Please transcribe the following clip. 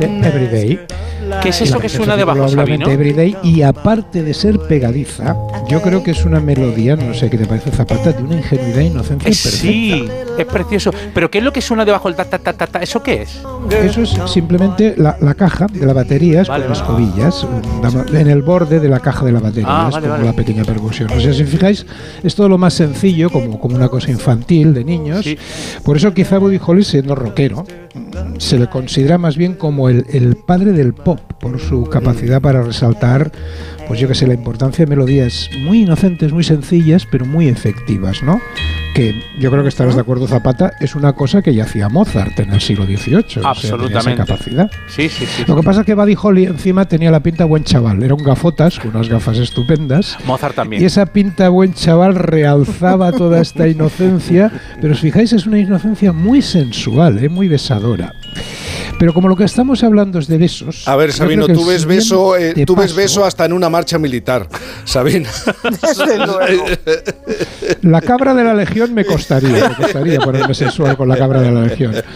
probablemente Everyday. ¿Qué es eso que suena debajo, Sabino? Everyday, y aparte de ser pegadiza, yo creo que es una melodía, no sé qué te parece, Zapata, de una ingenuidad e inocencia perfecta. Sí, es precioso. ¿Pero qué es lo que suena debajo del ta, ta, ta, ta, ta? ¿Eso qué es? Eso es simplemente la caja de la batería, con las escobillas, en el borde de la caja de la batería, es como la pequeña percusión. O sea, si fijáis, es todo lo más sencillo, como una cosa infantil de niños. Sí. Por eso quizá Buddy Holly, siendo rockero, se le considera más bien como el padre del pop, por su capacidad para resaltar, pues yo que sé, la importancia de melodías muy inocentes, muy sencillas, pero muy efectivas, ¿no? Que yo creo que estarás de acuerdo, Zapata, es una cosa que ya hacía Mozart en el siglo XVIII. Absolutamente. O sea, esa capacidad. Sí. Lo que pasa es que Buddy Holly encima tenía la pinta buen chaval. Era un gafotas, con unas gafas estupendas. Mozart también. Y esa pinta buen chaval realzaba toda esta inocencia, pero os fijáis, es una inocencia muy sensual, muy besadora. Pero como lo que estamos hablando es de besos... A ver, Sabino, tú ves beso hasta en una marcha militar, Sabino. Desde luego. La cabra de la Legión me costaría ponerme sensual con la cabra de la Legión.